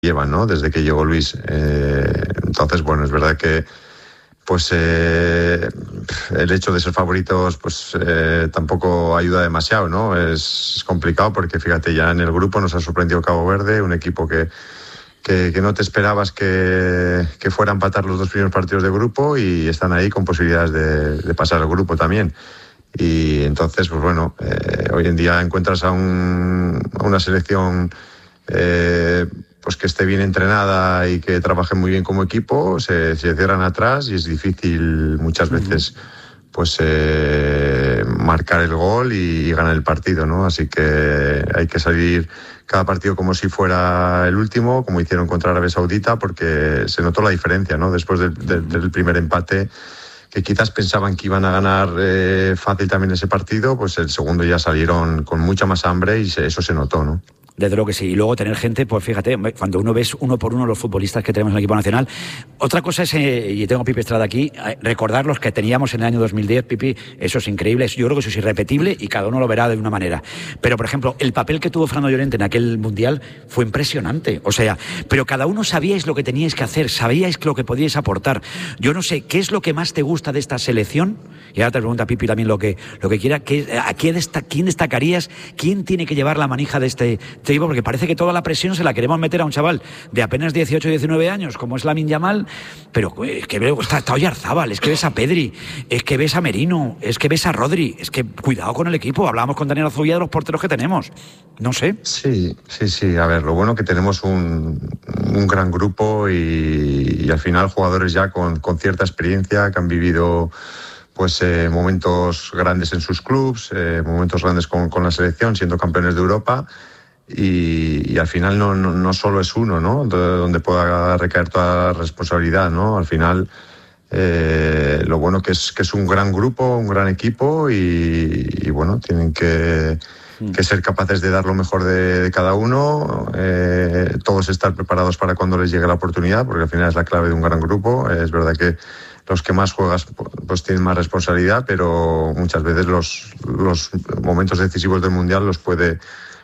llevan, ¿no? Desde que llegó Luis. Entonces, bueno, es verdad que pues el hecho de ser favoritos pues tampoco ayuda demasiado, ¿no? Es complicado porque, fíjate, ya en el grupo nos ha sorprendido Cabo Verde, un equipo que no te esperabas que fuera a empatar los 2 primeros partidos de grupo, y están ahí con posibilidades de pasar al grupo también. Y entonces, pues bueno, hoy en día encuentras a una selección pues que esté bien entrenada y que trabaje muy bien como equipo, se cierran atrás y es difícil muchas veces pues marcar el gol y ganar el partido, ¿no? Así que hay que salir cada partido como si fuera el último, como hicieron contra Arabia Saudita, porque se notó la diferencia, ¿no? Después del primer empate, que quizás pensaban que iban a ganar fácil también ese partido, pues el segundo ya salieron con mucha más hambre y eso se notó, ¿no? Desde luego que sí. Y luego tener gente, pues fíjate, cuando uno ves uno por uno los futbolistas que tenemos en el equipo nacional. Otra cosa es, y tengo a Pipi Estrada aquí, recordar los que teníamos en el año 2010, Pipi, eso es increíble, yo creo que eso es irrepetible y cada uno lo verá de una manera. Pero, por ejemplo, el papel que tuvo Fernando Llorente en aquel Mundial fue impresionante. O sea, pero cada uno sabíais lo que teníais que hacer, sabíais lo que podíais aportar. Yo no sé, ¿qué es lo que más te gusta de esta selección? Y ahora te pregunta Pipi también lo que quiera. ¿Quién destacarías? ¿Quién tiene que llevar la manija de este equipo? Porque parece que toda la presión se la queremos meter a un chaval de apenas 18 o 19 años, como es Lamine Yamal, pero es que está Oyarzábal, es que ves a Pedri, es que ves a Merino, es que ves a Rodri, es que cuidado con el equipo. Hablábamos con Daniel Azubia de los porteros que tenemos. No sé. Sí. A ver, lo bueno que tenemos un gran grupo y al final jugadores ya con cierta experiencia, que han vivido pues momentos grandes en sus clubs, momentos grandes con la selección, siendo campeones de Europa, y al final no solo es uno, ¿no? Donde pueda recaer toda la responsabilidad, ¿no? Al final lo bueno que es un gran grupo, un gran equipo, y bueno, tienen que ser capaces de dar lo mejor de cada uno, todos estar preparados para cuando les llegue la oportunidad, porque al final es la clave de un gran grupo. Es verdad que los que más juegas pues tienen más responsabilidad, pero muchas veces los momentos decisivos del Mundial los puede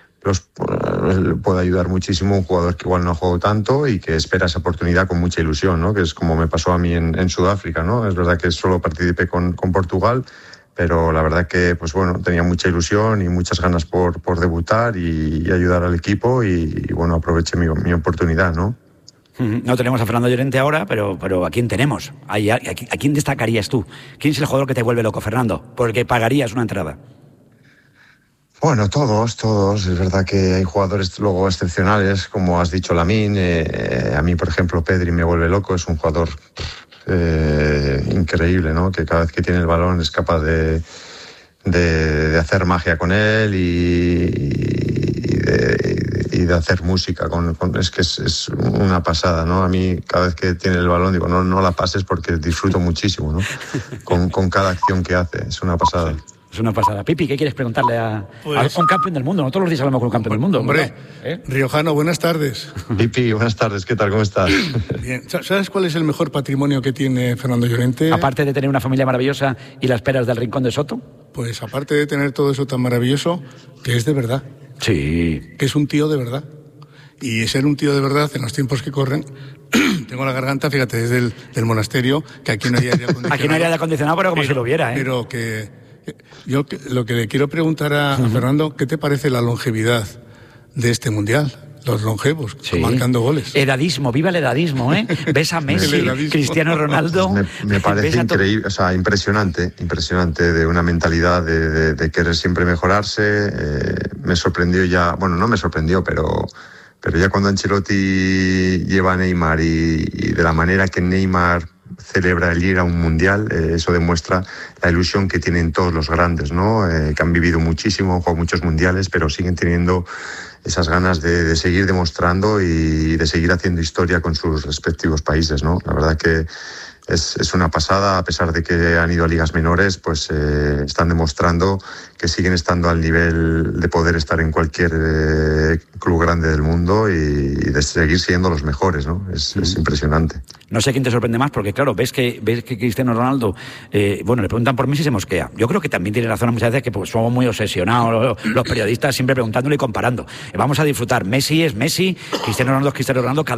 ayudar muchísimo un jugador que igual no ha jugado tanto y que espera esa oportunidad con mucha ilusión, ¿no? Que es como me pasó a mí en Sudáfrica, ¿no? Es verdad que solo participé con Portugal, pero la verdad que pues bueno, tenía mucha ilusión y muchas ganas por debutar y ayudar al equipo, y bueno, aproveché mi oportunidad, ¿no? No tenemos a Fernando Llorente ahora, pero ¿a quién tenemos? ¿A quién destacarías tú? ¿Quién es el jugador que te vuelve loco, Fernando? Por el que pagarías una entrada. Bueno, todos. Es verdad que hay jugadores luego excepcionales, como has dicho, Lamine. A mí, por ejemplo, Pedri me vuelve loco. Es un jugador increíble, ¿no? Que cada vez que tiene el balón es capaz de hacer magia con él y de hacer música. Es que es una pasada, ¿no? A mí, cada vez que tiene el balón, digo, no la pases, porque disfruto muchísimo, ¿no? Con cada acción que hace. Es una pasada. Es una pasada. Pipi, ¿qué quieres preguntarle a un campeón del mundo? No todos los días hablamos con un campeón del mundo. Hombre, Riojano, buenas tardes. Pipi, buenas tardes. ¿Qué tal? ¿Cómo estás? Bien. ¿Sabes cuál es el mejor patrimonio que tiene Fernando Llorente? Aparte de tener una familia maravillosa y las peras del Rincón de Soto. Pues aparte de tener todo eso tan maravilloso, que es de verdad. Sí. Que es un tío de verdad. Y ser un tío de verdad en los tiempos que corren... Tengo la garganta, fíjate, desde el monasterio, que aquí no hay aire acondicionado. Aquí no hay aire acondicionado, pero como si lo hubiera, ¿eh? Pero que... Yo lo que le quiero preguntar a Fernando, ¿qué te parece la longevidad de este Mundial? Los longevos, marcando goles. Edadismo, viva el edadismo, ¿eh? Ves a Messi, Cristiano Ronaldo. Me parece increíble, o sea, impresionante, de una mentalidad de querer siempre mejorarse. Me sorprendió ya, bueno, no me sorprendió, pero ya cuando Ancelotti lleva a Neymar y de la manera que Neymar celebra el ir a un mundial, eso demuestra la ilusión que tienen todos los grandes, ¿no? Que han vivido muchísimo, han jugado muchos mundiales, pero siguen teniendo esas ganas de seguir demostrando y de seguir haciendo historia con sus respectivos países, ¿no? La verdad que es una pasada. A pesar de que han ido a ligas menores, pues están demostrando que siguen estando al nivel de poder estar en cualquier club grande del mundo y de seguir siendo los mejores, ¿no? Es impresionante. No sé quién te sorprende más, porque claro, ves que Cristiano Ronaldo, le preguntan por Messi y se mosquea. Yo creo que también tiene razón muchas veces que pues, somos muy obsesionados, los periodistas siempre preguntándole y comparando. Vamos a disfrutar. Messi es Messi, Cristiano Ronaldo es Cristiano Ronaldo.